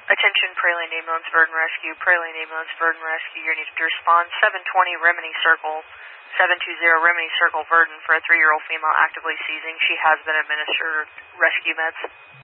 Attention, Praline Ambulance, Verdon Rescue. Praline Ambulance, Verdon Rescue. You're needed to respond 720 Remini Circle, 720 Remini Circle, Verdon, for a 3-year-old female actively seizing. She has been administered rescue meds.